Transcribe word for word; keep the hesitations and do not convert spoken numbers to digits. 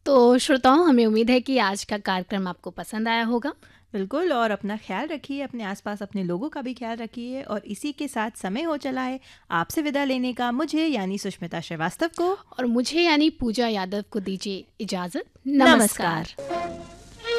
तो श्रोताओं, हमें उम्मीद है कि आज का कार्यक्रम आपको पसंद आया होगा। बिल्कुल, और अपना ख्याल रखिए, अपने आसपास अपने लोगों का भी ख्याल रखिए। और इसी के साथ समय हो चला है आपसे विदा लेने का। मुझे यानी सुष्मिता श्रीवास्तव को और मुझे यानी पूजा यादव को दीजिए इजाज़त। नमस्कार। नमस्कार।